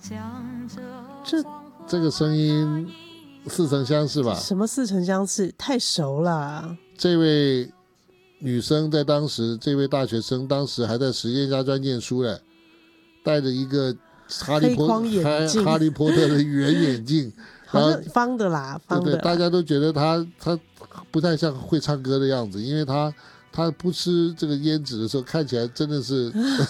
这个声音似曾相识吧？ 什么似曾相识？太熟了。 这位女生在当时，这位大学生当时还在实验家专念书嘞，戴着一个哈利波特的圆眼镜， 好像方的啦，方的啦。 对，大家都觉得他不太像会唱歌的样子，因为他不吃这个烟纸的时候，看起来真的是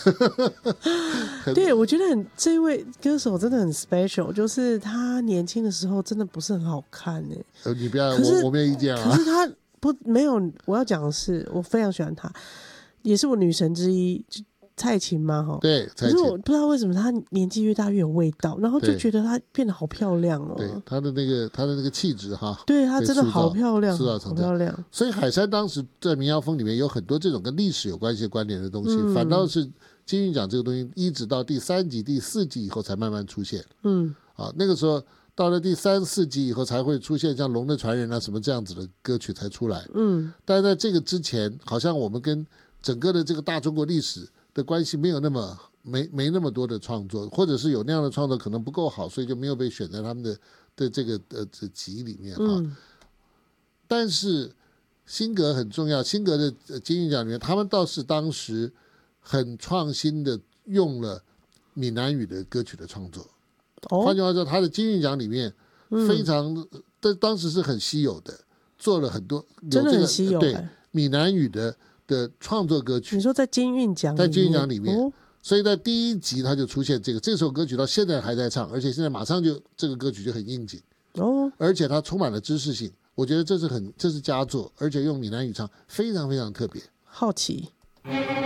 对，我觉得这位歌手真的很 special， 就是他年轻的时候真的不是很好看你不要，我没有意见啊。 可是他没有，我要讲的是，我非常喜欢他，也是我女神之一。蔡琴嘛， 对， 可是我不知道为什么她年纪越大越有味道，然后就觉得她变得好漂亮哦。 对，她的那个气质哈， 对，她真的好漂亮，好漂亮。 所以海山当时在民谣风里面有很多这种跟历史有关系的关联的东西，反倒是金韵奖这个东西一直到第3集、第4集以后才慢慢出现。那个时候到了第3、4集以后才会出现像《龙的传人》啊什么这样子的歌曲才出来。但是在这个之前，好像我们跟整个的这个大中国历史的关系没有那么没那么多的创作，或者是有那样的创作可能不够好，所以就没有被选在他们的这个集里面但是辛格很重要，辛格的金韵奖里面，他们倒是当时很创新的用了闽南语的歌曲的创作。换句话说，他的金韵奖里面非常当时是很稀有的，做了很多真的很稀有对闽南语的创作歌曲。 你说在金韵奖里面所以在第1集他就出现这首歌曲，到现在还在唱，而且现在马上就这个歌曲就很应景而且它充满了知识性，我觉得这是佳作，而且用闽南语唱非常非常特别。 好奇